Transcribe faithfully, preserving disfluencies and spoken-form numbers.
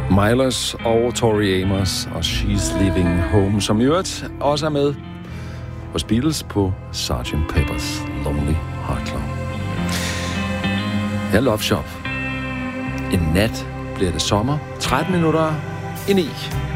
Milers og Tori Amos og She's Leaving Home, som i øvrigt også er med hos Beatles på sergeant Pepper's Lonely Hearts Club. Her er Love Shop. En nat bliver det sommer. tretten minutter i ni.